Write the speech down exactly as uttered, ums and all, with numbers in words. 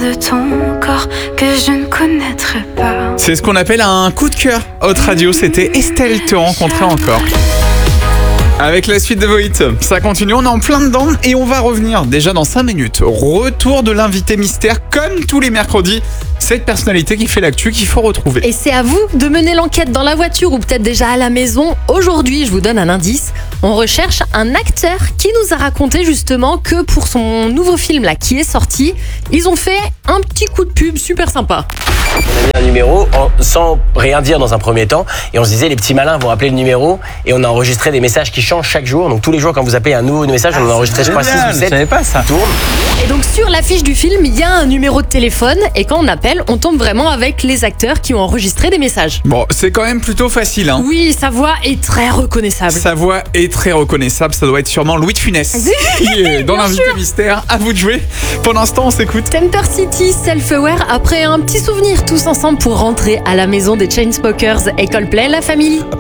de ton corps que je ne connaîtrais pas. C'est ce qu'on appelle un coup de cœur. Haute Radio, c'était Estelle Te rencontrer encore. Avec la suite de vos hits, ça continue, on est en plein dedans et on va revenir déjà dans cinq minutes. Retour de l'invité mystère comme tous les mercredis. Cette personnalité qui fait l'actu qu'il faut retrouver. Et c'est à vous de mener l'enquête dans la voiture ou peut-être déjà à la maison. Aujourd'hui, je vous donne un indice. On recherche un acteur qui nous a raconté justement que pour son nouveau film là qui est sorti, ils ont fait un petit coup de pub super sympa. On a mis un numéro en- sans rien dire dans un premier temps et on se disait les petits malins vont appeler le numéro et on a enregistré des messages qui changent chaque jour. Donc tous les jours quand vous appelez un nouveau message, on en a enregistré je crois six ou Je sept. savais pas ça. Tourne. Et donc sur l'affiche du film, il y a un numéro de téléphone et quand on appelle, on tombe vraiment avec les acteurs qui ont enregistré des messages. Bon, c'est quand même plutôt facile, hein. Oui, sa voix est très reconnaissable. Sa voix est très reconnaissable, ça doit être sûrement Louis de Funès qui est dans Bien l'invité sûr. mystère. À vous de jouer. Pendant ce temps, on s'écoute. Temper City, Self-Aware, après un petit souvenir tous ensemble pour rentrer à la maison des Chainsmokers et Coldplay, la famille.